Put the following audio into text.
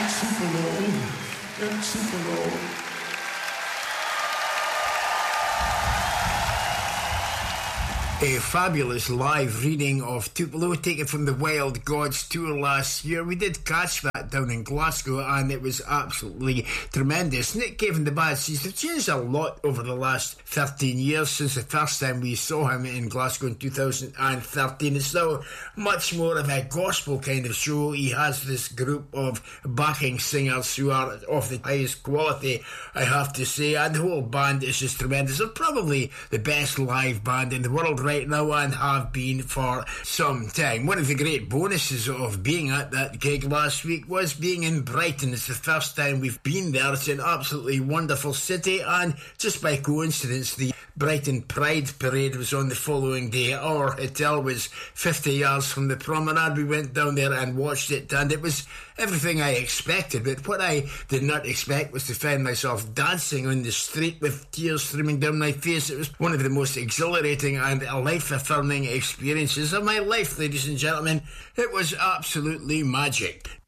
A fabulous live reading of Tupelo, taken from the Wild Gods tour last year. We did catch that down in Glasgow, and it was absolutely tremendous. Nick Cave and the Bad Seeds have changed a lot over the last 13 years since the first time we saw him in Glasgow in 2013. It's now much more of a gospel kind of show. He has this group of backing singers who are of the highest quality, I have to say, and the whole band is just tremendous. They're probably the best live band in the world right now, and have been for some time. One of the great bonuses of being at that gig last week was being in Brighton. It's the first time we've been there. It's an absolutely wonderful city, and just by coincidence the Brighton Pride Parade was on the following day. Our hotel was 50 yards from the promenade. We went down there and watched it, and it was everything I expected, but what I did not expect was to find myself dancing on the street with tears streaming down my face. It was one of the most exhilarating and life-affirming experiences of my life, ladies and gentlemen. It was absolutely magic.